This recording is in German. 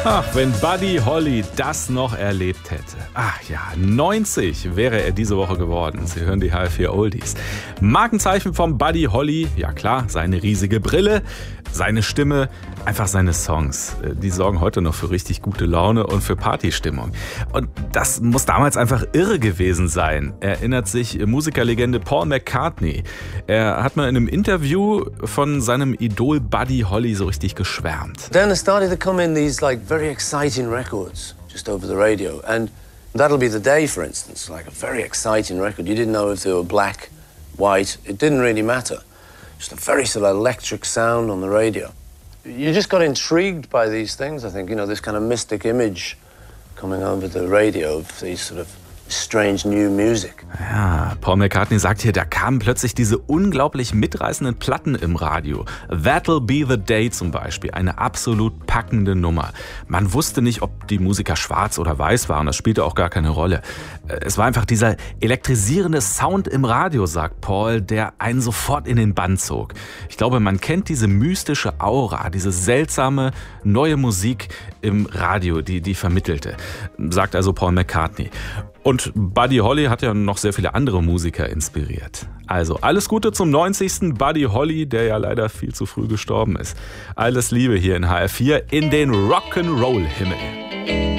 Ach, wenn Buddy Holly das noch erlebt hätte. Ach ja, 90 wäre er diese Woche geworden. Sie hören die HR4 Oldies. Markenzeichen von Buddy Holly, ja klar, seine riesige Brille, seine Stimme, einfach seine Songs. Die sorgen heute noch für richtig gute Laune und für Partystimmung. Und das muss damals einfach irre gewesen sein, erinnert sich Musikerlegende Paul McCartney. Er hat mal in einem Interview von seinem Idol Buddy Holly so richtig geschwärmt. Then there started to come in these like very exciting records just over the radio, and That'll Be the Day, for instance, like a very exciting record. You didn't know if they were black, white, it didn't really matter. Just a very sort of electric sound on the radio. You just got intrigued by these things, I think, you know, this kind of mystic image coming over the radio of these sort of strange new music. Ja, Paul McCartney sagt hier, da kamen plötzlich diese unglaublich mitreißenden Platten im Radio. That'll Be the Day zum Beispiel, eine absolut packende Nummer. Man wusste nicht, ob die Musiker schwarz oder weiß waren, das spielte auch gar keine Rolle. Es war einfach dieser elektrisierende Sound im Radio, sagt Paul, der einen sofort in den Bann zog. Ich glaube, man kennt diese mystische Aura, diese seltsame neue Musik im Radio, die vermittelte, sagt also Paul McCartney. Und Buddy Holly hat ja noch sehr viele andere Musiker inspiriert. Also alles Gute zum 90. Buddy Holly, der ja leider viel zu früh gestorben ist. Alles Liebe hier in HR4 in den Rock'n'Roll-Himmel.